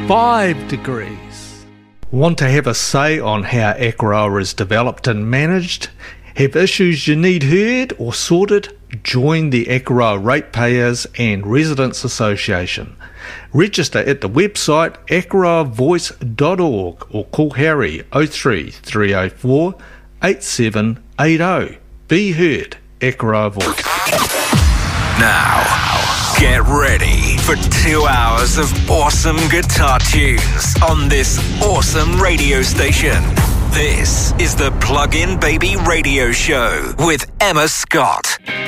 5 degrees. Want to have a say on how Akaroa is developed and managed? Have issues you need heard or sorted? Join the Akaroa Ratepayers and Residents Association. Register at the website akaroavoice.org or call Harry 03 304 8780. Be heard, Akaroa Voice. Now, get ready for 2 hours of awesome guitar tunes on this awesome radio station. This is the Plug-in Baby Radio Show with Emma Scott.